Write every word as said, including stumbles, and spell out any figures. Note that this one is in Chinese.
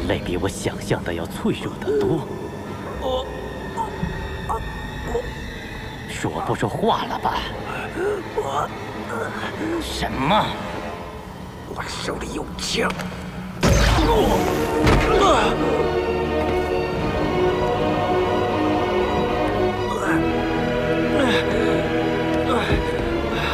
人类比我想象的要脆弱得多。 我我我说不出话了吧？ 我什么？ 我手里有枪。 我